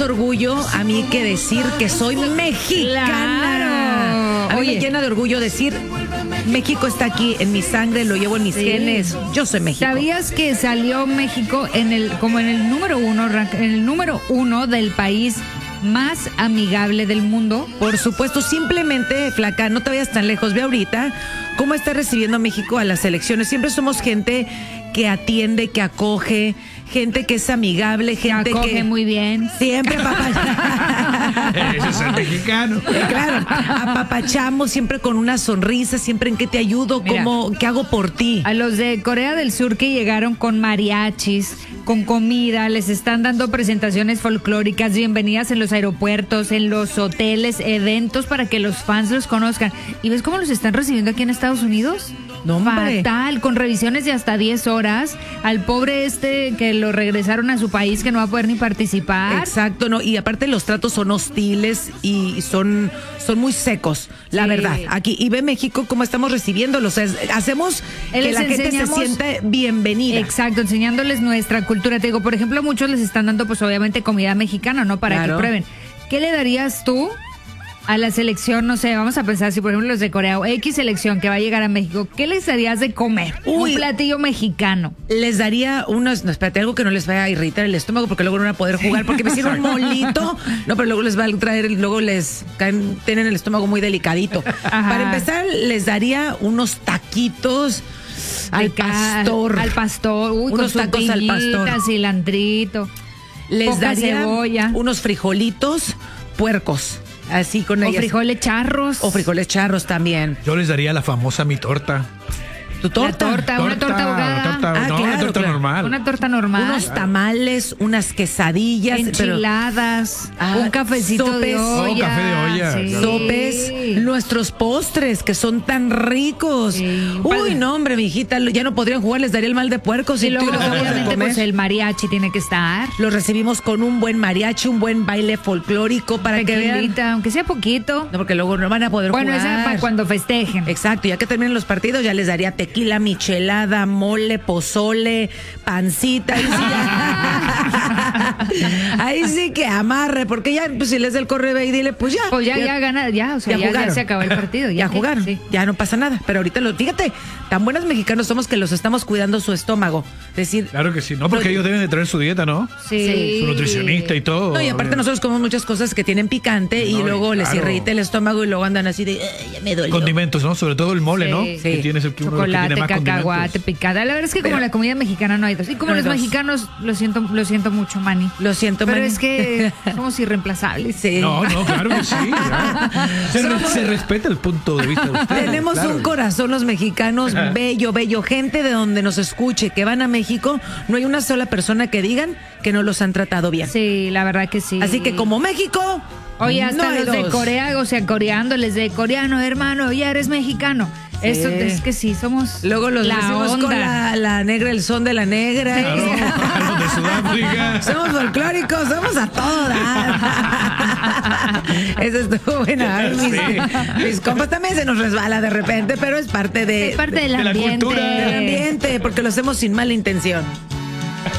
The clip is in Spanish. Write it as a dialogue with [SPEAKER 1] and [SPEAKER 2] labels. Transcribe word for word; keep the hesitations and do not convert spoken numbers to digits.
[SPEAKER 1] más orgullo a mí que decir que soy mexicana.
[SPEAKER 2] Claro.
[SPEAKER 1] A mí
[SPEAKER 2] Oye,
[SPEAKER 1] me llena de orgullo decir, México está aquí en mi sangre, lo llevo en mis
[SPEAKER 2] sí.
[SPEAKER 1] genes. Yo soy México.
[SPEAKER 2] ¿Sabías que salió México en el como en el número uno, en el número uno del país más amigable del mundo?
[SPEAKER 1] Por supuesto, simplemente, Flaca, no te vayas tan lejos. Ve ahorita cómo está recibiendo México a las elecciones. Siempre somos gente que atiende, que acoge, gente que es amigable, gente
[SPEAKER 2] que acoge
[SPEAKER 1] que...
[SPEAKER 2] muy bien.
[SPEAKER 1] Siempre apapachamos.
[SPEAKER 3] Ese es el mexicano.
[SPEAKER 1] Claro, apapachamos siempre con una sonrisa, siempre en qué te ayudo,
[SPEAKER 2] Mira,
[SPEAKER 1] cómo, qué hago por ti.
[SPEAKER 2] A los de Corea del Sur que llegaron con mariachis, con comida, les están dando presentaciones folclóricas, bienvenidas en los aeropuertos, en los hoteles, eventos para que los fans los conozcan. ¿Y ves cómo los están recibiendo aquí en Estados Unidos?
[SPEAKER 1] No, hombre.
[SPEAKER 2] Fatal, con revisiones de hasta diez horas. Al pobre este que lo regresaron a su país, que no va a poder ni participar.
[SPEAKER 1] Exacto, no, y aparte los tratos son hostiles y son, son muy secos, la
[SPEAKER 2] Sí.
[SPEAKER 1] verdad. Aquí, y ve México cómo estamos recibiéndolos. Es- hacemos
[SPEAKER 2] Eh,
[SPEAKER 1] que
[SPEAKER 2] les
[SPEAKER 1] la gente se
[SPEAKER 2] enseñamos-
[SPEAKER 1] sienta bienvenida.
[SPEAKER 2] Exacto, enseñándoles nuestra cultura. Te digo, por ejemplo, muchos les están dando, pues obviamente, comida mexicana, ¿no? Para
[SPEAKER 1] Claro.
[SPEAKER 2] que prueben. ¿Qué le darías tú a la selección? No sé, vamos a pensar, si por ejemplo los de Corea o X selección que va a llegar a México, ¿qué les darías de comer?
[SPEAKER 1] Uy.
[SPEAKER 2] Un platillo mexicano.
[SPEAKER 1] Les daría unos, no, espérate, algo que no les vaya a irritar el estómago porque luego no van a poder jugar, porque me sirven un molito, no, pero luego les va a traer, luego les caen, tienen el estómago muy delicadito.
[SPEAKER 2] Ajá.
[SPEAKER 1] Para empezar, les daría unos taquitos al
[SPEAKER 2] De ca-
[SPEAKER 1] pastor.
[SPEAKER 2] Al pastor, uy,
[SPEAKER 1] Unos
[SPEAKER 2] con su
[SPEAKER 1] tacos al pastor.
[SPEAKER 2] piñita, cilantrito.
[SPEAKER 1] Les
[SPEAKER 2] poca
[SPEAKER 1] daría
[SPEAKER 2] cebolla.
[SPEAKER 1] unos frijolitos puercos, así con
[SPEAKER 2] O
[SPEAKER 1] ellas.
[SPEAKER 2] frijoles charros.
[SPEAKER 1] O frijoles charros también.
[SPEAKER 3] Yo les daría la famosa mi torta.
[SPEAKER 1] Tu torta.
[SPEAKER 2] La torta, una torta ahogada.
[SPEAKER 3] torta-
[SPEAKER 1] Ah,
[SPEAKER 3] no, una
[SPEAKER 1] claro,
[SPEAKER 3] torta
[SPEAKER 1] claro.
[SPEAKER 3] normal.
[SPEAKER 2] Una torta normal.
[SPEAKER 1] Unos tamales, unas quesadillas. pero-
[SPEAKER 2] enchiladas,
[SPEAKER 1] Ah,
[SPEAKER 2] un cafecito
[SPEAKER 1] sopes.
[SPEAKER 2] de olla.
[SPEAKER 3] Oh, café de olla,
[SPEAKER 2] sí.
[SPEAKER 3] claro.
[SPEAKER 1] Sopes, nuestros postres que son tan ricos.
[SPEAKER 2] Sí.
[SPEAKER 1] Uy, no, hombre, mijita, ya no podrían jugar, les daría el mal de puerco si
[SPEAKER 2] Y luego,
[SPEAKER 1] tú los damos de
[SPEAKER 2] obviamente,
[SPEAKER 1] comer.
[SPEAKER 2] pues el mariachi tiene que estar.
[SPEAKER 1] Los recibimos con un buen mariachi, un buen baile folclórico para que vean.
[SPEAKER 2] Tequilita, aunque sea poquito.
[SPEAKER 1] No, porque luego no van a poder
[SPEAKER 2] Bueno,
[SPEAKER 1] jugar.
[SPEAKER 2] esa para cuando festejen.
[SPEAKER 1] Exacto, ya que terminen los partidos, ya les daría tequila, michelada, mole, pozole, pancita. Ahí sí, ya- ahí sí que amarre, porque ya, pues si les da el correo y dile, pues ya.
[SPEAKER 2] Pues ya, ya gana, ya, o sea, ya, ya
[SPEAKER 1] jugaron.
[SPEAKER 2] se acabó el partido.
[SPEAKER 1] Ya,
[SPEAKER 2] que-
[SPEAKER 1] jugaron,
[SPEAKER 2] sí.
[SPEAKER 1] ya no pasa nada. Pero ahorita, lo, fíjate, tan buenos mexicanos somos que los estamos cuidando su estómago. Es decir,
[SPEAKER 3] Claro que sí. No, porque
[SPEAKER 1] Pero-
[SPEAKER 3] ellos deben de traer su dieta, ¿no?
[SPEAKER 2] Sí.
[SPEAKER 3] Su nutricionista y todo.
[SPEAKER 1] no, y aparte nosotros comemos muchas cosas que tienen picante y
[SPEAKER 3] No,
[SPEAKER 1] luego les
[SPEAKER 3] claro.
[SPEAKER 1] irrita el estómago y luego andan así de, "Ay, ya me dolió".
[SPEAKER 3] Condimentos, ¿no? Sobre todo el mole,
[SPEAKER 2] Sí.
[SPEAKER 3] ¿no?
[SPEAKER 2] Sí.
[SPEAKER 3] Que tienes el que uno de los que
[SPEAKER 2] Chocolate,
[SPEAKER 3] tiene más
[SPEAKER 2] cacahuate,
[SPEAKER 3] condimentos.
[SPEAKER 2] picada. La verdad es que como
[SPEAKER 1] Pero-
[SPEAKER 2] la comida mexicana no hay dos. Y como
[SPEAKER 1] No hay
[SPEAKER 2] los
[SPEAKER 1] dos.
[SPEAKER 2] mexicanos, lo siento, lo siento mucho, Manny.
[SPEAKER 1] Lo siento,
[SPEAKER 2] Pero
[SPEAKER 1] Manny.
[SPEAKER 2] es que somos irreemplazables.
[SPEAKER 1] Sí.
[SPEAKER 3] No, no, claro que sí. claro. Se, re- se respeta el punto de vista de ustedes.
[SPEAKER 1] Tenemos
[SPEAKER 3] claro.
[SPEAKER 1] un corazón los mexicanos, bello, bello. Gente de donde nos escuche, que van a México, no hay una sola persona que digan que no los han tratado bien.
[SPEAKER 2] Sí, la verdad que sí.
[SPEAKER 1] Así que como México,
[SPEAKER 2] Oye, hasta
[SPEAKER 1] no hay
[SPEAKER 2] los de
[SPEAKER 1] dos.
[SPEAKER 2] Corea, o sea, coreándoles de coreano, hermano, ya eres mexicano. Esto es que sí, somos
[SPEAKER 1] Luego los
[SPEAKER 2] la
[SPEAKER 1] decimos
[SPEAKER 2] onda.
[SPEAKER 1] con la, la negra, el son de la negra.
[SPEAKER 3] Claro, claro, de Sudáfrica.
[SPEAKER 1] Somos folclóricos, somos a todas. Eso estuvo bueno. Ay, mis,
[SPEAKER 3] Sí.
[SPEAKER 1] mis compas también se nos resbala de repente, pero es parte de,
[SPEAKER 2] Es parte del
[SPEAKER 3] de la
[SPEAKER 2] ambiente.
[SPEAKER 3] cultura.
[SPEAKER 1] del ambiente, porque lo hacemos sin mala intención.